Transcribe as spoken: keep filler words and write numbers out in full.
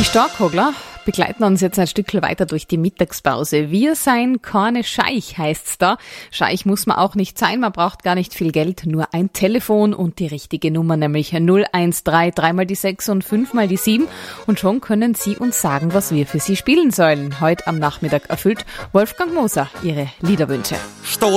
Starkogler begleiten uns jetzt ein Stückchen weiter durch die Mittagspause. Wir seien keine Scheich, heißt's da. Scheich muss man auch nicht sein, man braucht gar nicht viel Geld, nur ein Telefon und die richtige Nummer, nämlich null eins drei, drei mal die sechs und fünf mal die sieben. Und schon können Sie uns sagen, was wir für Sie spielen sollen. Heute am Nachmittag erfüllt Wolfgang Moser Ihre Liederwünsche.